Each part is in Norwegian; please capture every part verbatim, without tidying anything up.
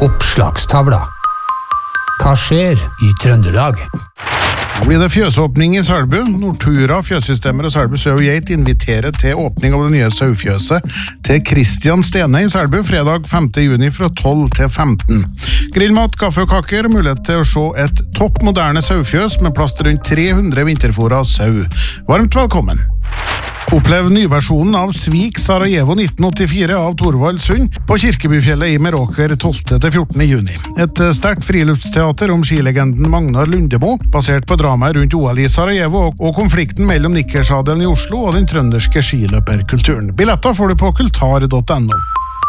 Oppslagstavla. Hva skjer i Trøndelag? Nå blir det fjøsåpning i Selbu. Nortura, fjøssystemer og Selbu Sau og Geit inviterer til åpning av det nye saufjøset til Kristian Stene i Selbu fredag femte juni fra tolv til femten. Grillmat, kaffe og kaker, mulighet til å se et topp moderne saufjøs med plass til rundt tre hundre vinterfôra sau. Varmt velkommen! Opplev nyversjonen av Svik Sarajevo nitten åttifire av Torvald Sund på Kirkebyfjellet i Meråker tolvte til fjortende juni. Et sterkt friluftsteater om skilegenden Magnar Lundemo, basert på dramaet rundt O L i Sarajevo og konflikten mellom Nikkersadelen i Oslo og den trønderske skiløperkulturen. Billetter får du på kultar punktum no.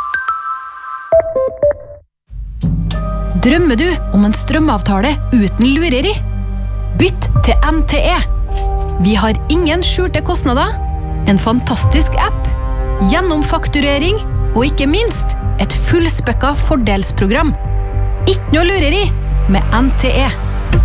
Drømmer du om en strømavtale uten lureri? Bytt til N T E. Vi har ingen skjulte kostnader, en fantastisk app, gjennomfakturering og ikke minst et fullspekka fordelsprogram. Ikke noe lureri med N T E.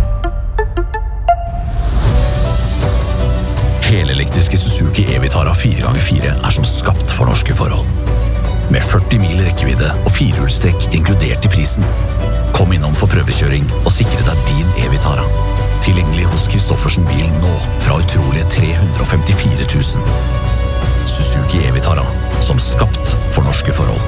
Helelektriske Suzuki E-Vitara fire ganger fire er som skapt for norske forhold. Med førti mil rekkevidde og firehjulstrekk inkludert i prisen. Kom innom for prøvekjøring og sikre deg din E-Vitara. Tilgjengelig hos Kristoffersen bil nå fra utrolige tre hundre og femtifire tusen. Suzuki E-Vitara, som skapt for norske forhold.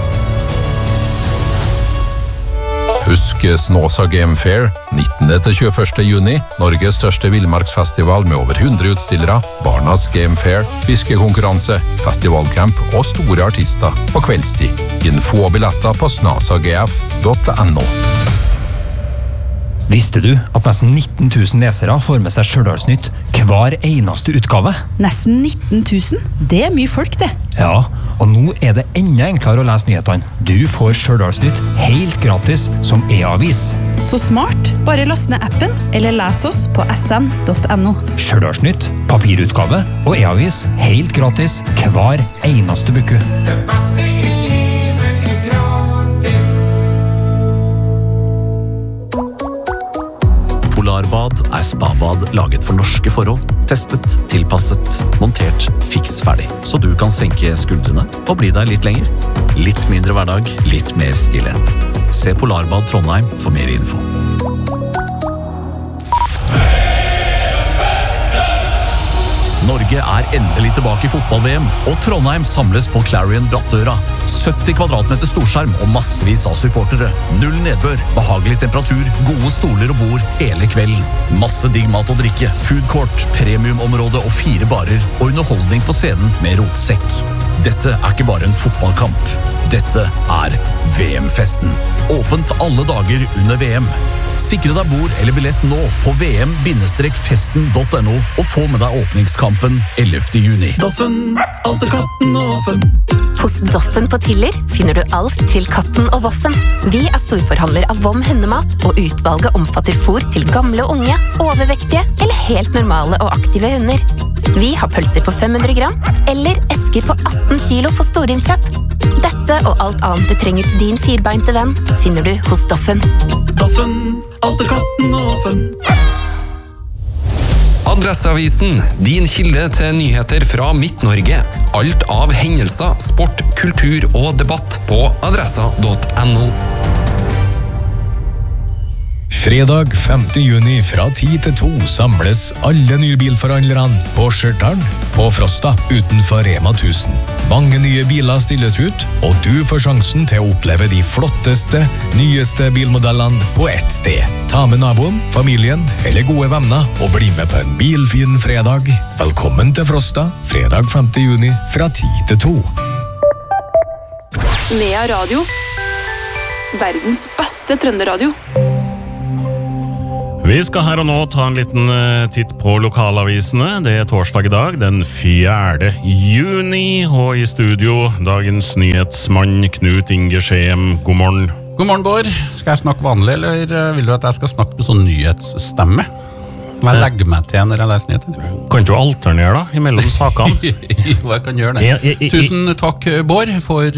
Husk Snåsa Game Fair nittende til tjueførste juni, Norges største villmarksfestival med over hundre utstillere, Barnas Game Fair, fiskekonkurranse, festivalcamp og store artister på kveldstid. Info og billetter på snasagf punktum no. Visste du at nesten nitten tusen lesere får med seg Stjørdalsnytt hver eneste utgave? Nesten nitten tusen? Det er mye folk, det. Ja, og nå er det enda enklere å lese nyhetene. Du får Stjørdalsnytt helt gratis som e-avis. Så smart. Bare last ned appen, eller les oss på s n punktum no. Stjørdalsnytt, papirutgave og e-avis helt gratis hver eneste uke. Det beste i livet er gratis. Polarbad er spabad laget for norske forhold. Testet, tilpasset, montert, fiks ferdig. Så du kan senke skuldrene og bli der litt lenger. Litt mindre hverdag, litt mer stillhet. Se Polarbad Trondheim for mer info. Norge er endelig tilbake i fotball-V M, og Trondheim samles på Clarion Brattøra. sytti kvadratmeter storskjerm og massevis av supportere. Null nedbør, behagelig temperatur, gode stoler og bord hele kvelden. Masse digg mat og drikke, food court, premiumområde og fire barer, og underholdning på scenen med rotsekk. Dette er ikke bare en fotballkamp. Dette er V M-festen. Åpent alle dager under V M. Sikre deg bord eller billett nå på v m festen punktum no og få med deg åpningskampen ellevte juni. Doffen, alt er katten og voffen. Hos Doffen på Tiller finner du alt til katten og voffen. Vi er storforhandler av Vom hundemat, og utvalget omfatter fôr til gamle og unge, overvektige eller helt normale og aktive hunder. Vi har pølser på fem hundre gram, eller esker på atten kilo for storinnkjøp. Dette og alt annet du trenger til din firbeinte venn, finner du hos Doffen. Doffen, alt er katten og voffen. Adresseavisen, din kilde til nyheter fra Midt-Norge. Alt av hendelser, sport, kultur og debatt på adressa punktum no. Fredag femte juni fra ti til to samles alle nybilforhandlerne på Skjørtaren på Frosta utenfor Rema tusen. Mange nye biler stilles ut, og du får sjansen til å oppleve de flotteste, nyeste bilmodellene på ett sted. Ta med naboen, familien eller gode venner og bli med på en bilfin fredag. Velkommen til Frosta, fredag femte juni fra ti til to. Nea Radio. Verdens beste trønderradio. Vi skal her og nå ta en liten titt på lokalavisene. Det er torsdag i dag, den fjerde juni, og i studio dagens nyhetsmann Knut Inge Skjem. God morgen. God morgen, Bård. Skal jeg snakke vanlig, eller vil du at jeg skal snakke med sånn nyhetsstemme? Må jeg legge meg til når jeg leser nyheter? Kan du alternere da, imellom sakene? Jo, jeg kan gjøre det. Jeg, jeg, jeg, Tusen takk, Bård, for...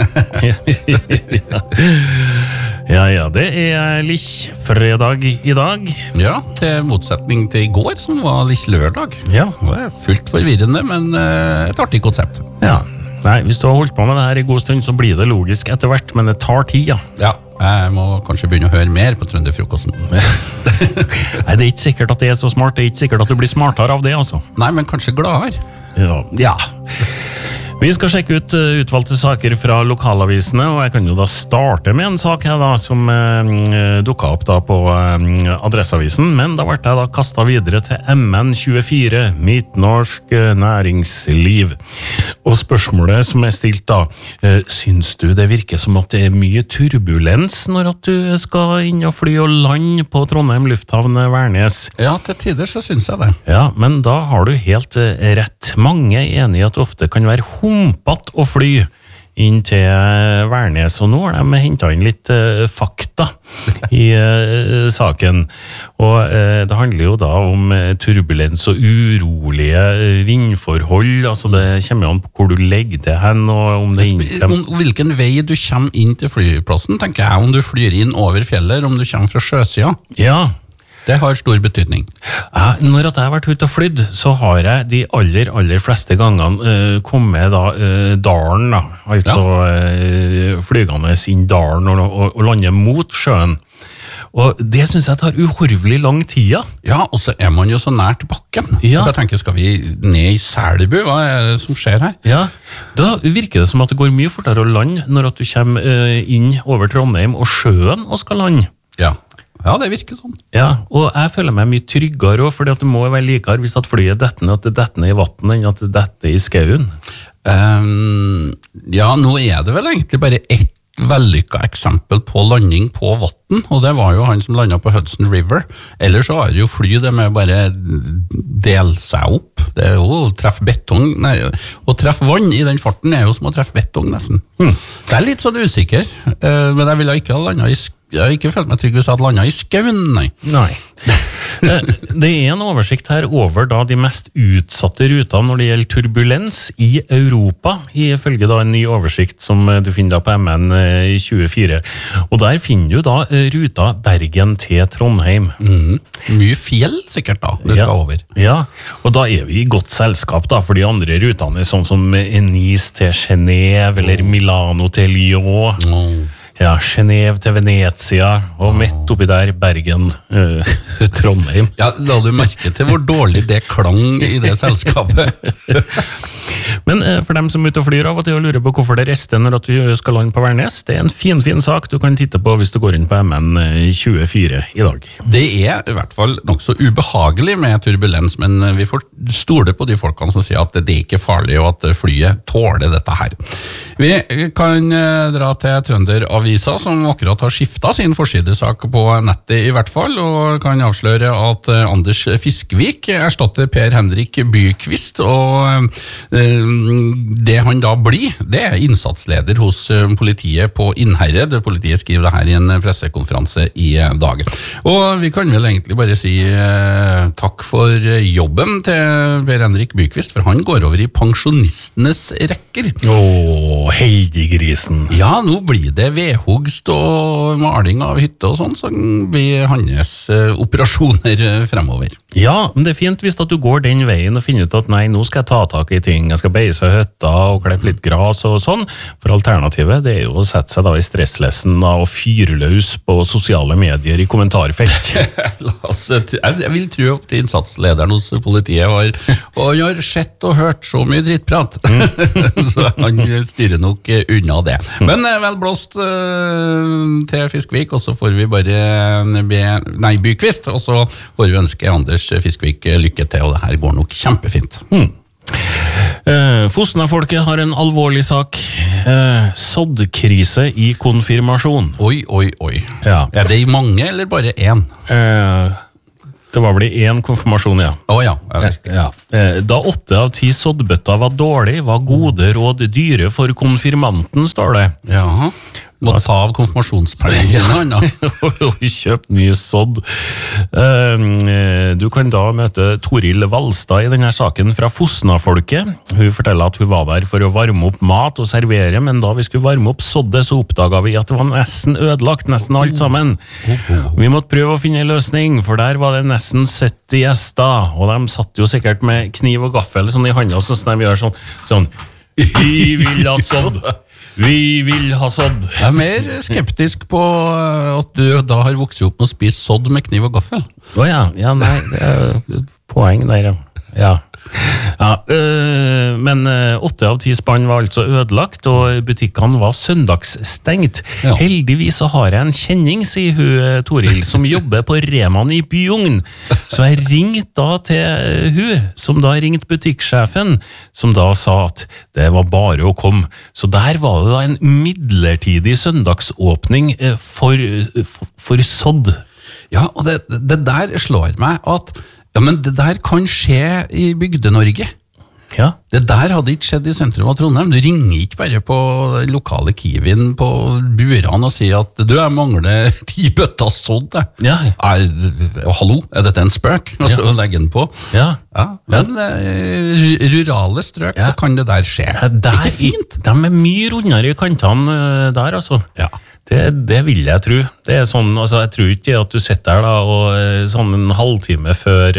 Ja, ja, det er litt fredag i dag. Ja, til motsetning til i går, som var litt lørdag. Ja. Det var fullt forvirrende, men uh, et artig konsept. Ja, nei, hvis du har holdt på med det her i god stund, så blir det logisk etter hvert, men det tar tid, ja. Ja, Jeg må kanskje begynne å høre mer på Trønderfrokosten. Nei, det er ikke sikkert at det er så smart, det er ikke sikkert at du blir smartere av det, altså. Nei, men kanskje gladere. Ja, ja. Vi skal sjekke ut uh, utvalgte saker fra lokalavisene, og jeg kan jo da starte med en sak her da, som uh, dukket opp da på uh, Adresseavisen, men da ble jeg da kastet videre til M N tjuefire, Midtnorsk uh, næringsliv. Og spørsmålet som er stilt da, uh, syns du det virker som at det er mye turbulens når at du skal inn og fly og lande på Trondheim lufthavn Værnes? Ja, til tider så syns jeg det. Ja, men da har du helt uh, rett. Mange er enige at det ofte kan være humpet å fly inn til Værnes, og nå har de hentet inn litt uh, fakta i uh, saken. Og uh, det handler jo da om uh, turbulens og urolige uh, vindforhold, altså det kommer an på hvor du legger det hen, og om det innkommer... Om hvilken vei du kommer inn til flyplassen, tenker jeg, om du flyr inn over fjellet, om du kommer fra sjøsida. Ja. Det har stor betydning. Ja, når jeg har vært ute og flydd, så har jeg de aller, aller fleste gangene uh, kommet da, uh, dalen, da, altså ja. uh, flygende inn dalen og, og, og lande mot sjøen. Og det synes jeg tar uhorvelig lang tid. Ja, og så er man jo så nært bakken. Ja. Jeg tenker, skal vi ned i Selbu? Hva er det som skjer her? Ja, da virker det som at det går mye fortere å lande når at du kommer uh, inn over Trondheim og sjøen og skal lande. Ja. Ja, det virker sånn. Ja, og jeg føler meg mye tryggere også, fordi at det må være likere hvis at flyet detter ned, at det detter ned i vatten enn at det detter i skauen. Um, ja, nå er det vel egentlig bare ett vellykket eksempel på landing på vatten, og det var jo han som landet på Hudson River. Ellers så har det jo fly det med bare del seg opp. Det er jo å treffe betong, nei, å treffe vann i den farten er jo som å treffe betong nesten. Hmm. Det er litt sånn usikker, uh, men jeg ville ikke ha landet i skauen. Jeg har ikke følt meg trygg hvis jeg hadde landet i skauen, nei. Nei. Det er en oversikt her over da de mest utsatte rutene når det gjelder turbulens i Europa, ifølge da en ny oversikt som du finner da på M N tjuefire. Og der finner du da ruta Bergen til Trondheim. Mm. Mye fjell sikkert da, det skal ja. over. Ja, og da er vi i godt selskap da, for de andre rutene er sånn som Nice til Genève, eller Milano til Lyon. Mm. Ja, Genève til Venezia, og midt oppi der Bergen, uh, Trondheim. Ja, la du merke til hvor dårlig det klang i det selskapet. Men uh, for dem som er ute og flyr av og til og lurer på hvorfor det rester når at du skal lande på Værnes, det er en fin, fin sak du kan titte på hvis du går inn på M N tjuefire i dag. Det er i hvert fall nok så ubehagelig med turbulens, men vi får stole på de folkene som sier at det er ikke farlig og at flyet tåler dette her. Vi kan uh, dra til Trønderavisa, som akkurat har skiftet sin forsidesak på nettet i hvert fall, og kan avsløre at uh, Anders Fiskvik erstatter Per Henrik Bykvist, og uh, det han da blir, det er innsatsleder hos uh, politiet på Innherred. Politiet skriver det her i en pressekonferanse i uh, dag. Og vi kan vel egentlig bare si uh, takk for jobben til Per Henrik Bykvist, for han går over i pensjonistenes rekker. Åh, heldiggrisen. Ja, nå blir det vedhugst og maling av hytte og sånn, som blir hans uh, operasjoner uh, fremover. Ja, men det er fint hvis at du går den veien og finner ut at nei, nå skal jeg ta tak i ting, jeg skal beise hytta og klippe litt gras og sånn, for alternativet det er jo å sette seg da i stresslessen da, og fyre løs på sosiale medier i kommentarfelt. Jeg vil tro at innsatslederen hos politiet har, og han har sett og hørt så mye drittprat, mm. så han styrer nok unna det. Men vel blåst uh, til Fiskvik, og så får vi bare be, nei, Bykvist, og så får vi ønske Anders Fiskvik lykke til, og det her går nok kjempefint. Mm. Uh, Fosna-folket har en alvorlig sak. uh, Soddkrise i konfirmasjon. Oi, oi, oi. Ja. Er det mange, eller bare én? Uh, det var vel i én konfirmasjon, ja. Å oh, ja, ja. Uh, Da åtte av ti soddbøtter var dårlig, var gode råd dyre for konfirmanten, står det. Jaha. Må ta av konfirmasjonspengene sine, og kjøp ny sodd. Du kan da møte Toril Valstad i denne saken fra Fosna-folket. Hun forteller at hun var der for å varme opp mat og servere, men da vi skulle varme opp soddet, så oppdaget vi at det var nesten ødelagt, nesten alt sammen. Vi måtte prøve å finne en løsning, for der var det nesten sytti gjester, og de satt jo sikkert med kniv og gaffel sånn i handa, sånn som de gjør sånn, sånn, vi vil ha sodd. Vi vil ha sodd. Jeg er mer skeptisk på at du da har vokset opp med å spise sodd med kniv og gaffel. Åja, ja, nei, det er et poeng der, ja. Ja. Ja, øh, men øh, åtte av ti spann var altså ødelagt, og butikkene var søndagsstengt. Ja. Heldigvis så har jeg en kjenning, sier hun Toril, som jobber på Reman i Byugn. Så jeg ringte da til hun, som da ringte butikksjefen, som da sa at det var bare å komme. Så der var det da en midlertidig søndagsåpning for, for, for sodd. Ja, og det, det der slår meg at ja, men det der kan skje i Bygde-Norge. Ja. Det der hadde ikke skjedd i sentrum av Trondheim. Du ringer ikke bare på den lokale Kiwien på Buran og sier at du, jeg mangler ti bøtter sodd. Ja. Er, hallo, er dette en spøk? Og så ja. Legger den på. Ja. Ja, men eh, rurale strøk ja. Så kan det der skje. Ja, der, det er ikke fint. De er mye rundere i kantene der, altså. Ja. Det, det vil jeg tro. Det er sånn, altså, jeg tror ikke at du sitter der da, og sånn en halvtime før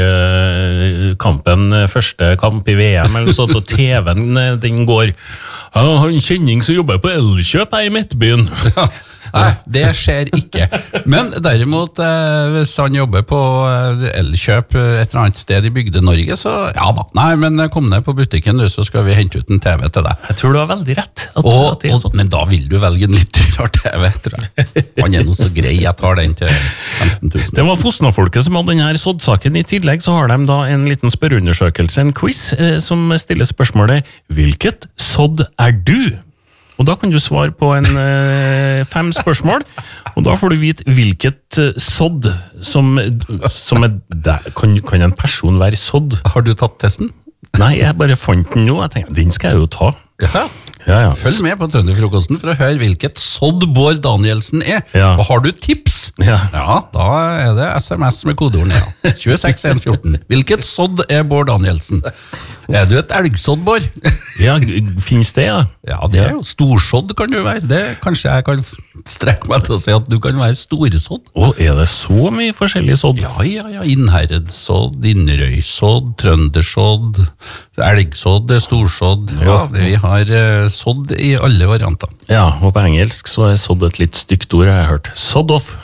uh, kampen, første kamp i V M, eller sånt, og T V-en den går. Ja, han kjenning som jobber på Elkjøp her i Midtbyen. Ja. Nei, det skjer ikke. Men derimot, eh, hvis han jobber på eh, Elkjøp et eller annet sted i Bygde-Norge, så ja da, nei, men kom ned på butikken nu, så skal vi hente ut en T V til deg. Jeg tror du har veldig rett. At, og, at det er sånn. Og, men da vil du velge en litt dyrere T V, tror jeg. Han er noe så grei, jeg tar den til femten tusen. Det var Fosna-folket som hadde denne soddsaken. I tillegg så har de da en liten spørreundersøkelse, en quiz, eh, som stiller spørsmålet, hvilket sodd er du? Og da kan du svare på en eh, fem spørsmål, og da får du vite hvilket eh, sodd som, som er der. Kan, kan en person være sodd? Har du tatt testen? Nei, jeg bare fant den nå. Jeg tenkte, den skal jeg jo ta. Ja. Ja, ja. Følg med på Trønderfrokosten for å høre hvilket sodd Bård Danielsen er. Ja. Og har du tips? Ja. Ja, da er det S M S med kodeorden, ja. tjueseks en fjorten. Hvilket sodd er Bård Danielsen? Er du et elgsodd, Bård? Ja, finnes det, ja? Ja, det er jo storsodd kan du være. Det kanskje jeg kan strekke meg til å si at du kan være storesodd. Og er det så mye forskjellige sodd? Ja, ja, ja. Innherredsodd, innrøysodd, trøndersodd, elgsodd, storsodd. Ja, vi har uh, sodd i alle varianter. Ja, og på engelsk så er sodd et litt stygt ord, jeg har hørt. Sodd off.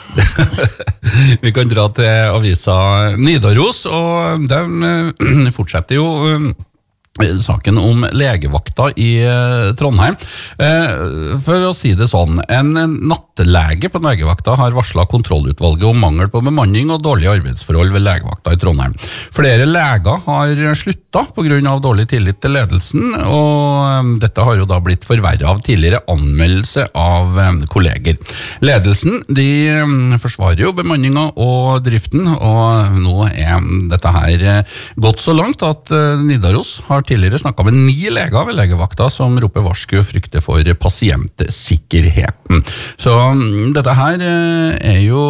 Vi kan dra til avisa Nidaros, og de fortsetter jo saken om legevakta i Trondheim. For å si det sånn, en nattelege på legevakta har varslet kontrollutvalget om mangel på bemanning og dårlige arbeidsforhold ved legevakta i Trondheim. Flere leger har sluttet på grunn av dårlig tillit til ledelsen, og dette har jo da blitt forverret av tidligere anmeldelse av kolleger. Ledelsen, de forsvarer jo bemanningen og driften, og nå er dette her gått så langt at Nidaros har tidligere snakket med ni leger ved legevakta som roper varsku og frykter for pasientsikkerheten. Så dette her er jo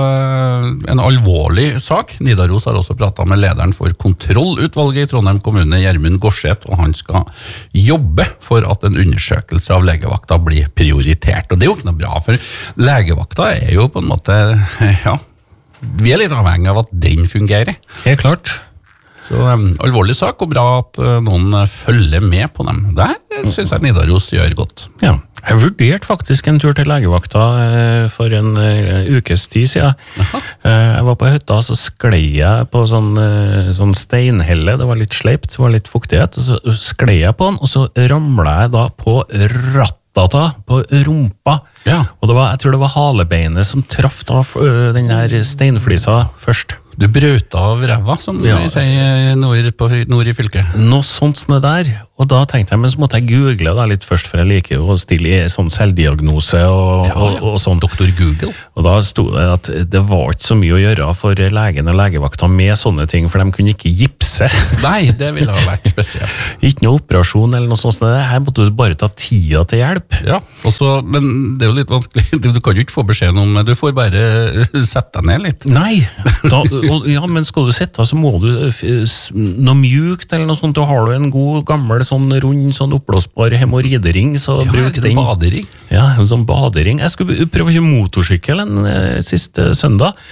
en alvorlig sak. Nidaros har også pratet med lederen for kontrollutvalget i Trondheim kommune, Gjermund Gårdseth, og han skal jobbe for at en undersøkelse av legevakta blir prioritert. Og det er jo ikke noe bra, for legevakta er jo på en måte, ja, vi er litt avhengig av at den fungerer. Helt klart. Så um, alvorlig sak, og bra at uh, noen uh, følger med på dem. Der synes jeg Nidaros gjør godt. Ja, jeg vurderte faktisk en tur til legevakta uh, for en uh, ukes tid siden. Uh, jeg var på hytta, så sklei jeg på sånn, uh, sånn steinhelle, det var litt sleipt, det var litt fuktighet, og så sklei jeg på den, og så ramlet jeg da på rattata, på rumpa. Ja. Og det var, jeg tror det var halebeinet som traff da uh, den der steinflisa først. Du brøt av ræva, som ja. Vi sier nord, på, nord i fylket. Noe sånt sånn der. Og da tenkte jeg, men så måtte jeg google da litt først, for jeg liker å stille i sånn selvdiagnose og, ja, ja. og, og sånn. Doktor Google. Og da stod det at det var ikke så mye å gjøre for legen og legevakta med sånne ting, for de kunne ikke gipse. Nei, det ville ha vært spesielt. Ikke noe operasjon eller noe sånt. Så det her måtte du bare ta tida til hjelp. Ja, også, men det er jo litt vanskelig. Du kan jo ikke få beskjed om, du får bare sette deg ned litt. Nei, da, og, ja, men skal du sitte, så må du noe mjukt eller noe sånt. Da har du en god gammel sånn rund, sånn oppblåsbar hemorridering, så ja, bruk den. Ja, badering. Ja, en sånn badering. Jeg skulle prøve å kjøre motorsykkel en eh, siste søndag.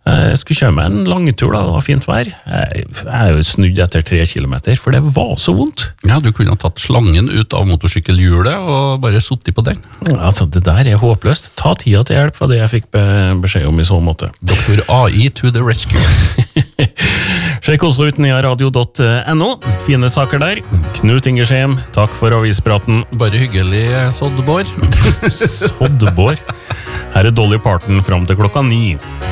Jeg skulle kjøre meg en langtur da, det var fint vær. Jeg er jo snudd etter tre kilometer, for det var så vondt. Ja, du kunne ha tatt slangen ut av motorsykkelhjulet og bare suttet på den. Altså, det der er håpløst. Ta tida til hjelp, var det jeg fikk beskjed om i så måte. doktor A I to the rescue. Sjekk også ut niaradio punktum no. Fine saker der. Knut Ingersheim, takk for avispraten. Bare hyggelig, Soddbår. Soddbår. Her er Dolly Parton fram til klokka ni.